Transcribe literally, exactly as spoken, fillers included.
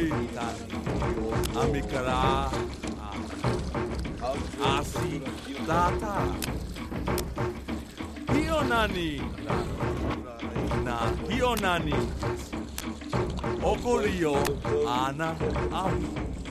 tani. Amikara. Asi tata. Hionani. Na hionani. Okorio ana au.